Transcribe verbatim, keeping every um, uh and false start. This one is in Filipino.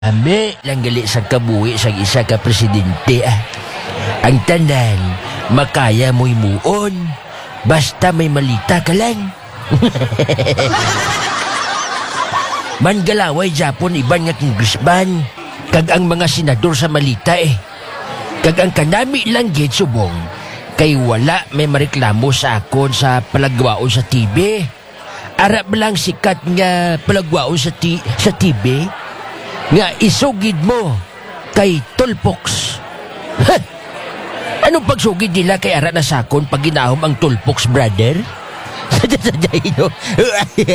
Ame lang gali sa kabuhi sa isa ka presidente ah. Ang tanan, makaya mo'y muon. Basta may malita ka lang. Mangalaway Japon iban nga congressman. Kag ang mga senador sa malita eh. Kag ang kanami lang gid subong. Kay wala may mareklamo sa akon sa palagwaon sa T V. Arap lang sikat nga palagwaon sa, ti- sa T V. Nga isugid mo kay Tulpox. Ha? Anong pagsugid nila kay ara na sakon pag ginahom ang Tulpox, brother? Sadya-sadya, no?